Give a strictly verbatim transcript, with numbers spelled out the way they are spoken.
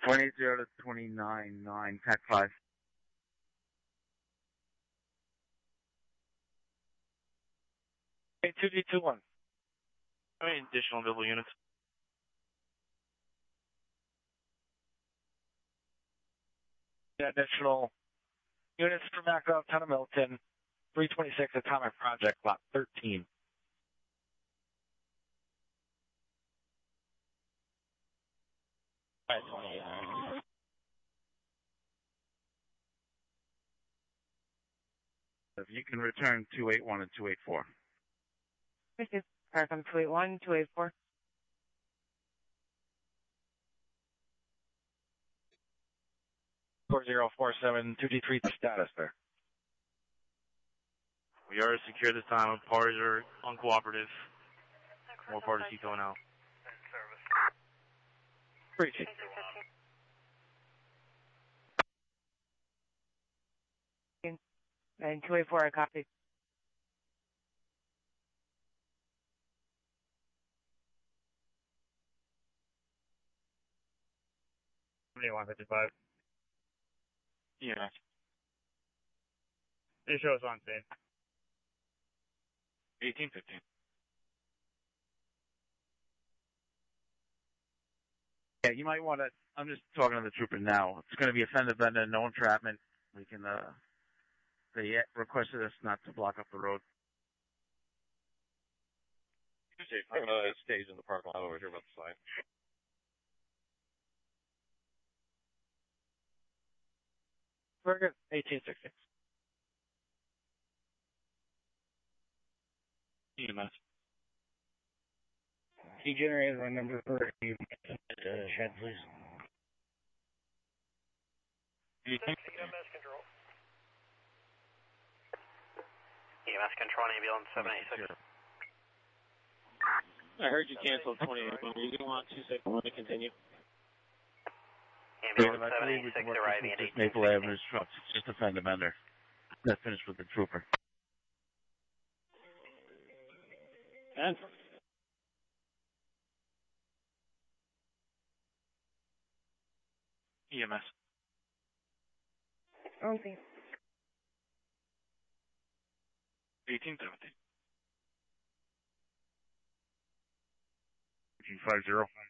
twenty-eight zero to twenty-nine nine, Pack five. Okay, two D two one. How many additional available units? Yeah, additional units for Macro, Town of Milton, three twenty-six Atomic Project, Lot thirteen. five twenty-eight. If you can return two eight one and two eight four. This is Carcom two eight one, two eight four. four zero four seven, two D three status there. We are secure this time. Parties are uncooperative. More parties keep going out. Appreciate it. And two eight four, I copy. seventy-one fifty-five. Yeah. It shows on scene. eighteen fifteen. Yeah, you might want to, I'm just talking to the trooper now. It's going to be a fender bender, no entrapment. We can, uh, they requested us not to block up the road. I'm going to stage in the parking lot over here about the side. We're good. eighteen sixty. E M S. Key generator run number for uh, shed, please. E M S control. E M S control, ambulance seven eighty-six. I heard you canceled twenty-eight. Are you going to want two six one to continue? Ambulance I seven believe we eighty-six can work arriving with at just Maple Avenue's trucks. It's just a fender bender. That's finished with the trooper. And E M S. Okay. eighteen seventy. G five zero.